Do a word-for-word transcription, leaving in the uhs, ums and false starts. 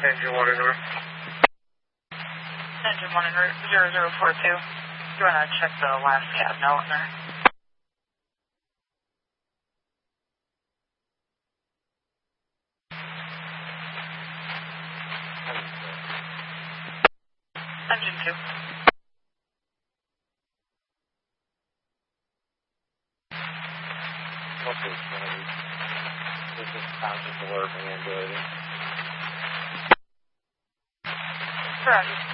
Engine one en route. Engine one en route, zero zero four two. You want to check the last cab note there? Engine two. Okay, this is conscious alert and uh, Roger.